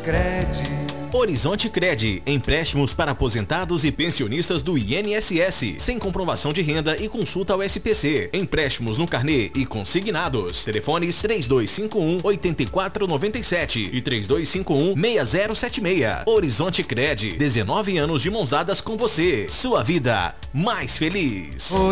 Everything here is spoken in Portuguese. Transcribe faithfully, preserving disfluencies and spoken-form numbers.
Cred. Horizonte Cred, empréstimos para aposentados e pensionistas do I N S S, sem comprovação de renda e consulta ao S P C. Empréstimos no carnê e consignados. Telefones três dois cinco um, oito quatro nove sete e três dois cinco um, seis zero sete seis. Horizonte Cred, dezenove anos de mãos dadas com você. Sua vida mais feliz.